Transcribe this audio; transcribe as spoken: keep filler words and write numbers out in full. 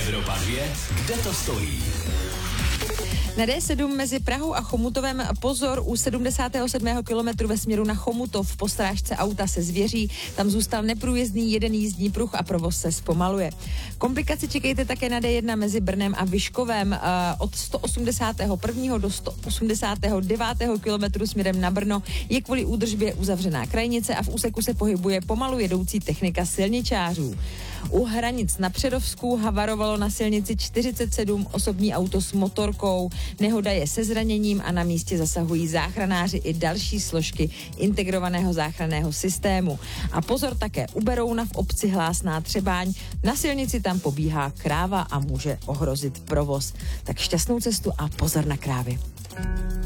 Evropa dvě, kde to stojí? Na D sedm mezi Prahou a Chomutovem pozor u sedmdesátého sedmého kilometru ve směru na Chomutov po strážce auta se zvěří. Tam zůstal neprůjezdný jeden jízdní pruh a provoz se zpomaluje. Komplikaci čekejte také na D jedna mezi Brnem a Vyškovem uh, od sto osmdesátého prvního do sto osmdesátého devátého kilometru směrem na Brno je kvůli údržbě uzavřená krajnice a v úseku se pohybuje pomalu jedoucí technika silničářů. U hranic na Přerovsku havarovalo na silnici čtyřicet sedm osobní auto s motorkou. Nehoda je se zraněním a na místě zasahují záchranáři i další složky integrovaného záchranného systému. A pozor také u Berouna v obci Hlásná Třebáň. Na silnici tam pobíhá kráva a může ohrozit provoz. Tak šťastnou cestu a pozor na krávy.